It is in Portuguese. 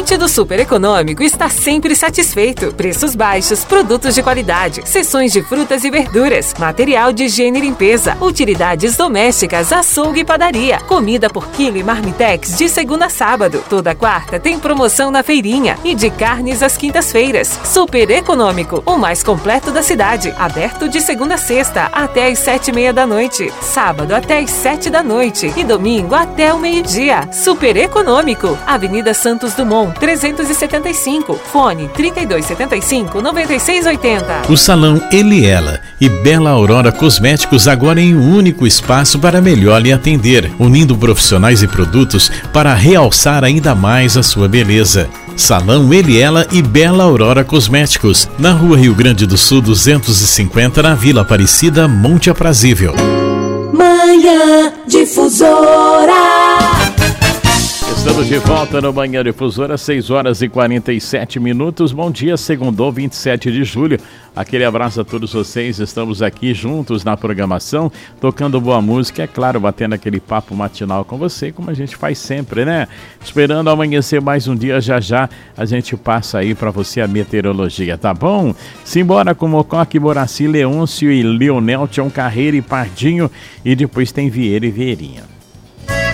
cliente do Super Econômico está sempre satisfeito. Preços baixos, produtos de qualidade, seções de frutas e verduras, material de higiene e limpeza, utilidades domésticas, açougue e padaria, comida por quilo e marmitex de segunda a sábado. Toda quarta tem promoção na feirinha e de carnes às quintas-feiras. Super Econômico, o mais completo da cidade. Aberto de segunda a sexta até às 7:30 da noite. Sábado até às 7 da noite e domingo até o meio-dia. Super Econômico, Avenida Santos Dumont, 375, fone 3275-9680. O Salão Ele Ela e Bela Aurora Cosméticos agora em um único espaço para melhor lhe atender, unindo profissionais e produtos para realçar ainda mais a sua beleza. Salão Ele Ela e Bela Aurora Cosméticos, na Rua Rio Grande do Sul 250, na Vila Aparecida, Monte Aprazível. Manhã Difusora. Estamos de volta no Manhã Difusora, 6h47. Bom dia, segundou, 27 de julho. Aquele abraço a todos vocês. Estamos aqui juntos na programação, tocando boa música, é claro, batendo aquele papo matinal com você, como a gente faz sempre, né? Esperando amanhecer mais um dia, já já a gente passa aí para você a meteorologia, tá bom? Simbora com Mocoque, Moraci, Leôncio e Leonel, Tião Carreira e Pardinho, e depois tem Vieira e Vieirinha.